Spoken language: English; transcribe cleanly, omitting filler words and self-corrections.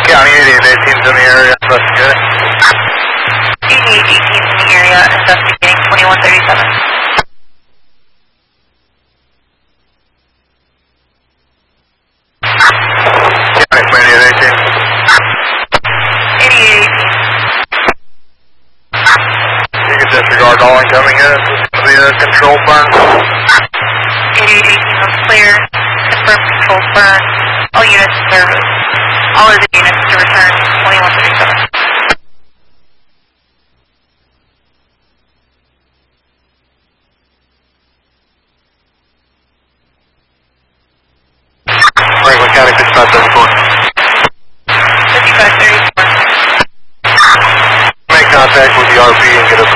County 8818's in the area, investigating. 8818's in the area, investigating 2137. County 8818. 8818. You can disregard all incoming units. This is the control burn. 8818 on clear. Confirm control burn. All units in service. All of the units to return 2137. Franklin County 5534. 5534. Make contact with the RP and get a